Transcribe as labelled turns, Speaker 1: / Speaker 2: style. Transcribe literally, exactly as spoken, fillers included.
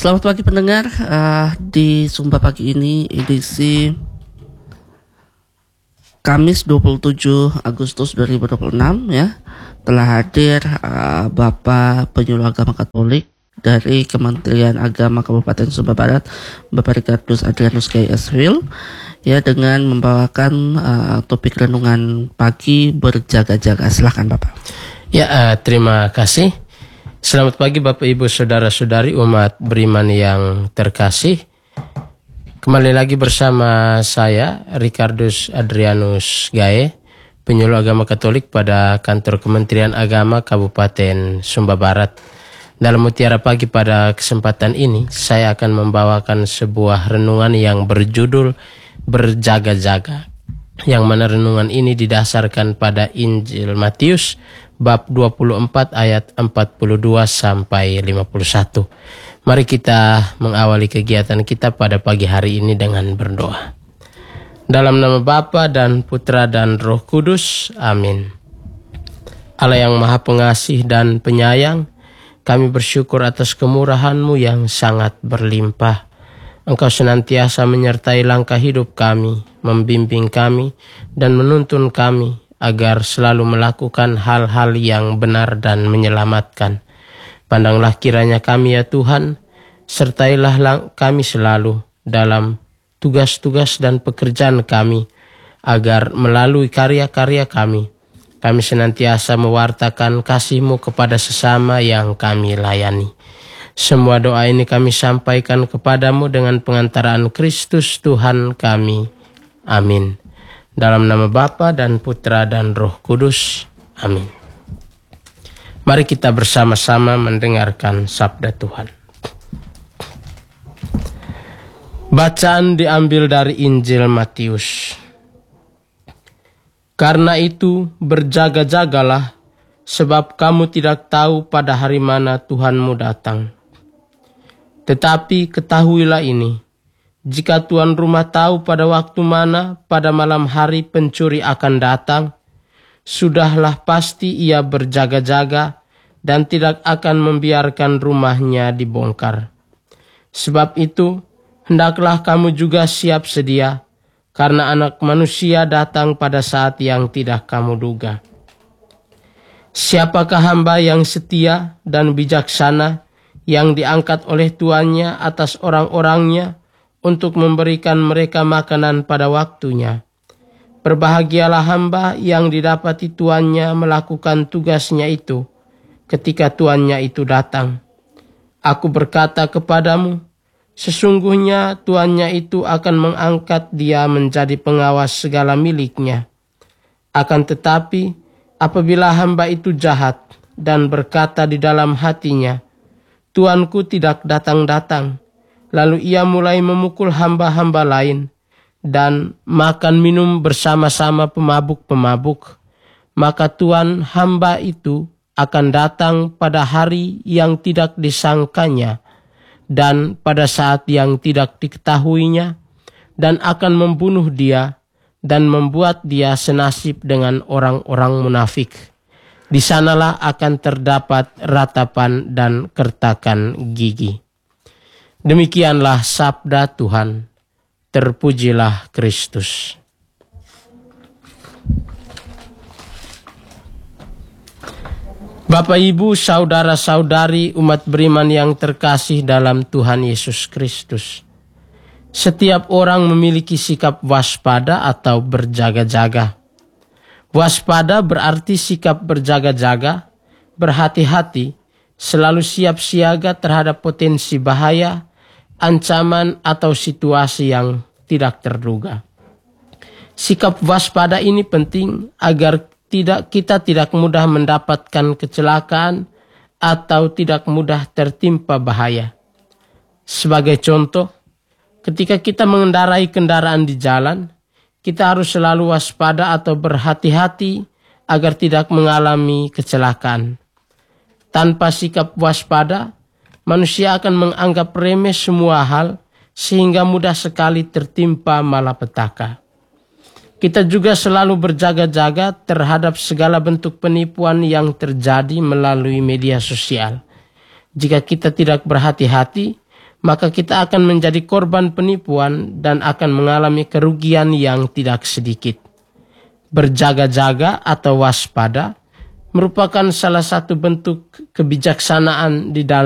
Speaker 1: Selamat pagi pendengar, uh, di Sumba Pagi ini edisi Kamis dua puluh tujuh Agustus dua ribu dua puluh enam ya. Telah hadir uh, Bapak Penyuluh Agama Katolik dari Kementerian Agama Kabupaten Sumba Barat, Bapak Ricardus Adrianus K S Will ya, dengan membawakan uh, topik renungan pagi berjaga-jaga. Silakan Bapak.
Speaker 2: Ya, uh, terima kasih. Selamat pagi Bapak Ibu Saudara-saudari umat beriman yang terkasih. Kembali lagi bersama saya Ricardus Adrianus Gae, Penyuluh Agama Katolik pada Kantor Kementerian Agama Kabupaten Sumba Barat. Dalam Mutiara Pagi pada kesempatan ini, saya akan membawakan sebuah renungan yang berjudul Berjaga-jaga, yang mana renungan ini didasarkan pada Injil Matius bab dua puluh empat ayat empat puluh dua sampai lima puluh satu. Mari kita mengawali kegiatan kita pada pagi hari ini dengan berdoa. Dalam nama Bapa dan Putra dan Roh Kudus, amin. Allah yang Maha Pengasih dan Penyayang, kami bersyukur atas kemurahan-Mu yang sangat berlimpah. Engkau senantiasa menyertai langkah hidup kami, membimbing kami, dan menuntun kami agar selalu melakukan hal-hal yang benar dan menyelamatkan. Pandanglah kiranya kami ya Tuhan, sertailah kami selalu dalam tugas-tugas dan pekerjaan kami, agar melalui karya-karya kami, kami senantiasa mewartakan kasih-Mu kepada sesama yang kami layani. Semua doa ini kami sampaikan kepadamu dengan pengantaraan Kristus Tuhan kami. Amin. Dalam nama Bapa dan Putra dan Roh Kudus. Amin. Mari kita bersama-sama mendengarkan sabda Tuhan. Bacaan diambil dari Injil Matius. Karena itu berjaga-jagalah, sebab kamu tidak tahu pada hari mana Tuhanmu datang. Tetapi ketahuilah ini, jika tuan rumah tahu pada waktu mana pada malam hari pencuri akan datang, sudahlah pasti ia berjaga-jaga dan tidak akan membiarkan rumahnya dibongkar. Sebab itu, hendaklah kamu juga siap sedia, karena Anak Manusia datang pada saat yang tidak kamu duga. Siapakah hamba yang setia dan bijaksana yang diangkat oleh tuannya atas orang-orangnya untuk memberikan mereka makanan pada waktunya? Berbahagialah hamba yang didapati tuannya melakukan tugasnya itu ketika tuannya itu datang. Aku berkata kepadamu, sesungguhnya tuannya itu akan mengangkat dia menjadi pengawas segala miliknya. Akan tetapi, apabila hamba itu jahat dan berkata di dalam hatinya, Tuanku tidak datang-datang, lalu ia mulai memukul hamba-hamba lain dan makan minum bersama-sama pemabuk-pemabuk, maka tuan hamba itu akan datang pada hari yang tidak disangkanya dan pada saat yang tidak diketahuinya, dan akan membunuh dia dan membuat dia senasib dengan orang-orang munafik. Di sanalah akan terdapat ratapan dan kertakan gigi. Demikianlah sabda Tuhan. Terpujilah Kristus. Bapak, Ibu, saudara-saudari umat beriman yang terkasih dalam Tuhan Yesus Kristus. Setiap orang memiliki sikap waspada atau berjaga-jaga. Waspada berarti sikap berjaga-jaga, berhati-hati, selalu siap siaga terhadap potensi bahaya, ancaman atau situasi yang tidak terduga. Sikap waspada ini penting agar tidak kita tidak mudah mendapatkan kecelakaan atau tidak mudah tertimpa bahaya. Sebagai contoh, ketika kita mengendarai kendaraan di jalan, kita harus selalu waspada atau berhati-hati agar tidak mengalami kecelakaan. Tanpa sikap waspada, manusia akan menganggap remeh semua hal sehingga mudah sekali tertimpa malapetaka. Kita juga selalu berjaga-jaga terhadap segala bentuk penipuan yang terjadi melalui media sosial. Jika kita tidak berhati-hati, maka kita akan menjadi korban penipuan dan akan mengalami kerugian yang tidak sedikit. Berjaga-jaga atau waspada merupakan salah satu bentuk kebijaksanaan di dalam